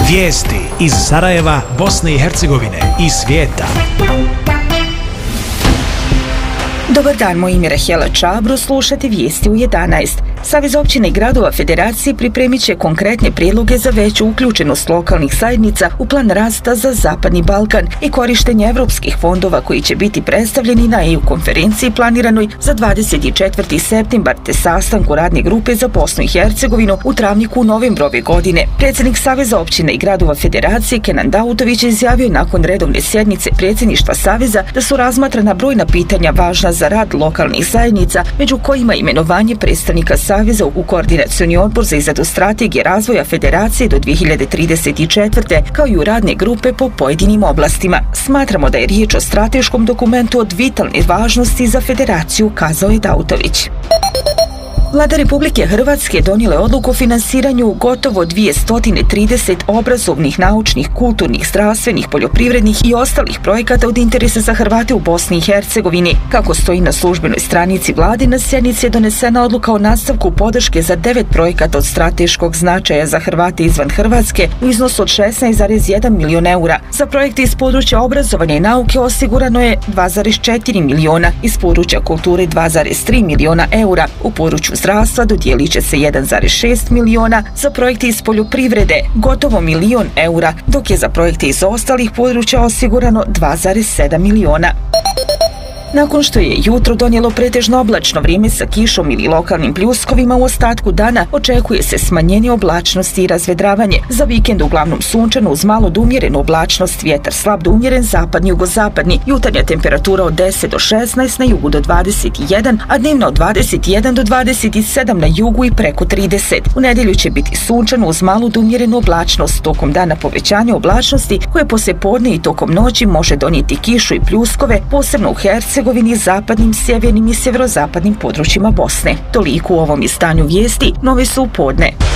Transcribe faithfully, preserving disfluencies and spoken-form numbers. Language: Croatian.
Vijesti iz Sarajeva, Bosne i Hercegovine i svijeta. Dobar dan, moje ime je Rahela Čabro, slušate vijesti u jedanaest. Savez općina i gradova Federacije pripremit će konkretne prijedloge za veću uključenost lokalnih zajednica u plan rasta za Zapadni Balkan i korištenje evropskih fondova koji će biti predstavljeni na E U konferenciji planiranoj za dvadeset četvrti septembar te sastanku radne grupe za Bosnu i Hercegovinu u travniku u novembru ove godine. Predsjednik Saveza općina i gradova Federacije Kenan Dautović izjavio je nakon redovne sjednice predsjedništva Saveza da su razmatrana brojna pitanja važna za rad lokalnih zajednica, među kojima imenovanje predstavnika Saveza u koordinacioni odbor za izradu strategije razvoja Federacije do dvije hiljade trideset četvrte kao i u radne grupe po pojedinim oblastima. Smatramo da je riječ o strateškom dokumentu od vitalne važnosti za Federaciju, kazao je Dautović. Vlada Republike Hrvatske donijela je odluku o finansiranju gotovo dvjesto trideset obrazovnih, naučnih, kulturnih, zdravstvenih, poljoprivrednih i ostalih projekata od interesa za Hrvate u Bosni i Hercegovini. Kako stoji na službenoj stranici vlade, na sjednici je donesena odluka o nastavku podrške za devet projekata od strateškog značaja za Hrvate izvan Hrvatske u iznosu od šesnaest zarez jedan milion eura. Za projekte iz područja obrazovanja i nauke osigurano je dva zarez četiri miliona, iz područja kulture dva zarez tri miliona eura, u području zdravstva dodijelit će se jedan zarez šest miliona, za projekte iz poljoprivrede gotovo milion eura, dok je za projekte iz ostalih područja osigurano dva zarez sedam miliona. Nakon što je jutro donijelo pretežno oblačno vrijeme sa kišom ili lokalnim pljuskovima, u ostatku dana očekuje se smanjenje oblačnosti i razvedravanje. Za vikend uglavnom sunčano uz malo do umjerenu oblačnost, vjetar slab do umjeren zapadni jugozapadni, jutarnja temperatura od deset do šesnaest, na jugu do dvadeset jedan, a dnevno od dvadeset jedan do dvadeset sedam na jugu i preko trideset. U nedjelju će biti sunčano uz malu do umjerenu oblačnost, tokom dana povećanje oblačnosti koje poslijepodne i tokom noći može donijeti kišu i pljuskove, posebno u Hercegovini, zapadnim, sjevernim i sjeverozapadnim područjima Bosne. Toliko u ovom izdanju vijesti, nove su u podne.